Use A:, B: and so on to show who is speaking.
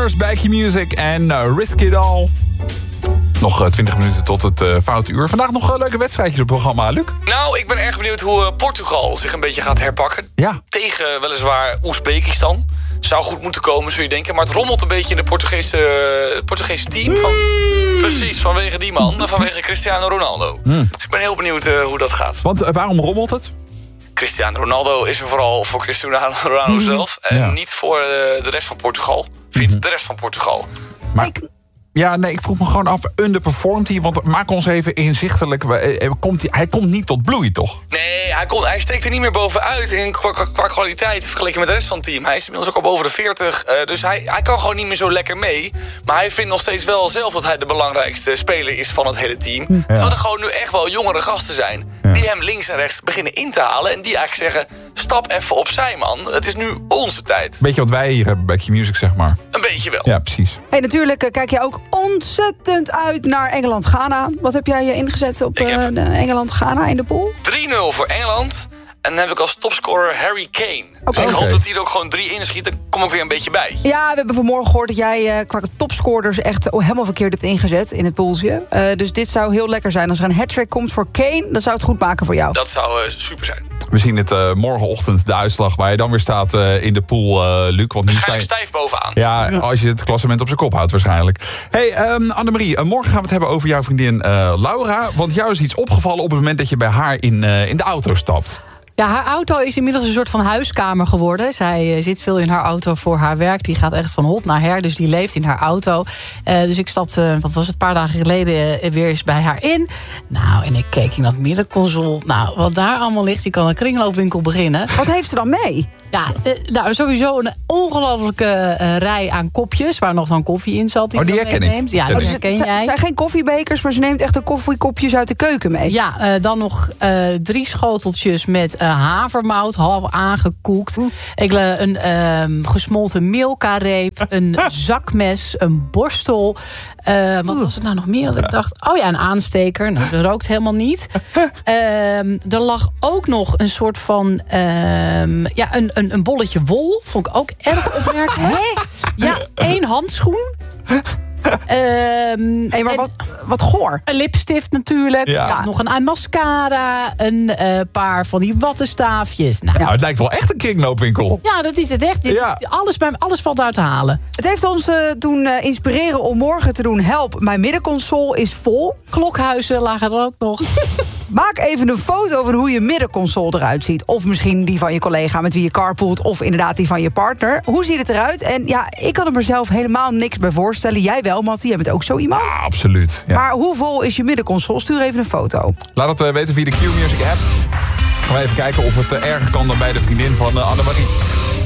A: Tremors, bij Q-Music en Risk It All. Nog 20 minuten tot het foute uur. Vandaag nog leuke wedstrijdjes op het programma, Luc.
B: Nou, ik ben erg benieuwd hoe Portugal zich een beetje gaat herpakken.
A: Ja.
B: Tegen weliswaar Oezbekistan. Zou goed moeten komen, zul je denken. Maar het rommelt een beetje in de Portugese team. Precies, vanwege die man. Vanwege Cristiano Ronaldo. Dus ik ben heel benieuwd hoe dat gaat.
A: Want waarom rommelt het?
B: Cristiano Ronaldo is er vooral voor Cristiano Ronaldo zelf. En niet voor de rest van Portugal. Vindt de rest van Portugal.
A: Maar ik vroeg me gewoon af, underperformt hij? Want maak ons even inzichtelijk. Hij komt niet tot bloei, toch?
B: Nee, hij steekt er niet meer bovenuit qua kwaliteit vergeleken met de rest van het team. Hij is inmiddels ook al boven de 40. Dus hij kan gewoon niet meer zo lekker mee. Maar hij vindt nog steeds wel zelf dat hij de belangrijkste speler is van het hele team. Terwijl er gewoon nu echt wel jongere gasten zijn. Die hem links en rechts beginnen in te halen. En die eigenlijk zeggen, stap even opzij, man. Het is nu onze tijd.
A: Beetje wat wij hier hebben bij Q-Music, zeg maar.
B: Een beetje wel.
A: Ja, precies.
C: Hey, natuurlijk kijk je ook ontzettend uit naar Engeland-Ghana. Wat heb jij ingezet op Engeland-Ghana in de pool?
B: 3-0 voor Engeland. En dan heb ik als topscorer Harry Kane. Dus ik hoop dat hij er ook gewoon 3 inschiet. Dan kom ik weer een beetje bij.
C: Ja, we hebben vanmorgen gehoord dat jij qua topscorers echt helemaal verkeerd hebt ingezet in het poolsje. Dus dit zou heel lekker zijn. Als er een hat-trick komt voor Kane, dan zou het goed maken voor jou.
B: Dat zou super zijn.
A: We zien het morgenochtend, de uitslag waar je dan weer staat in de pool, Luc. Want nu sta je
B: stijf bovenaan.
A: Ja, als je het klassement op zijn kop houdt waarschijnlijk. Hey, Annemarie, morgen gaan we het hebben over jouw vriendin Laura. Want jou is iets opgevallen op het moment dat je bij haar in de auto stapt.
D: Ja, haar auto is inmiddels een soort van huiskamer geworden. Zij zit veel in haar auto voor haar werk. Die gaat echt van hot naar her, dus die leeft in haar auto. Dus ik stapte, een paar dagen geleden weer eens bij haar in. Nou, en ik keek in dat middenconsole. Nou, wat daar allemaal ligt, die kan een kringloopwinkel beginnen.
C: Wat heeft ze dan mee?
D: Ja, sowieso een ongelofelijke rij aan kopjes... waar nog dan koffie in zat.
A: Die herken ik.
D: Ja, die herken jij.
C: Het zijn geen koffiebekers, maar ze neemt echt de koffiekopjes uit de keuken mee.
D: Ja, dan nog 3 schoteltjes met havermout, half aangekoekt. Een gesmolten Milka-reep, een zakmes, een borstel... wat was het nou nog meer dat ik dacht? Oh ja, een aansteker. Nou, dat rookt helemaal niet. Er lag ook nog een soort van... een bolletje wol. Vond ik ook erg opmerkelijk. Ja, 1 handschoen.
C: Maar wat goor.
D: Een lipstift natuurlijk. Ja, nog een mascara. Een paar van die wattenstaafjes.
A: Nou, het lijkt wel echt een kringloopwinkel.
D: Ja, dat is het echt. Ja. Alles valt uit te halen.
C: Het heeft ons doen inspireren om morgen te doen... Help, mijn middenconsole is vol.
D: Klokhuizen lagen er ook nog.
C: Maak even een foto van hoe je middenconsole eruit ziet. Of misschien die van je collega met wie je carpoolt... of inderdaad die van je partner. Hoe ziet het eruit? En ja, ik kan er mezelf helemaal niks bij voorstellen. Jij wel, Mattie. Jij bent ook zo iemand.
A: Ja, absoluut. Ja.
C: Maar hoe vol is je middenconsole? Stuur even een foto.
A: Laat het weten via de Q-Music app. Gaan we even kijken of het erger kan dan bij de vriendin van Annemarie.